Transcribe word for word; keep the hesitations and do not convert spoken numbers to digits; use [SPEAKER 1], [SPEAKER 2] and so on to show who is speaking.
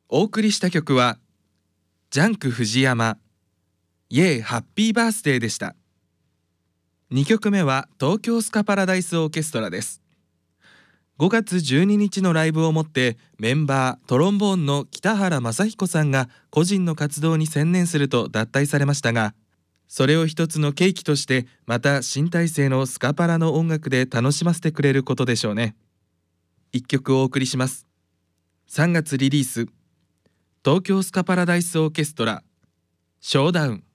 [SPEAKER 1] お送りした曲はジャンク藤山イエーハッピーバースデーでした。にきょくめは東京スカパラダイスオーケストラです。ごがつじゅうににちのライブをもってメンバートロンボーンの北原雅彦さんが個人の活動に専念すると脱退されましたが、それを一つの契機としてまた新体制のスカパラの音楽で楽しませてくれることでしょうね。いっきょくお送りします。さんがつリリース、東京スカパラダイスオーケストラショーダウン。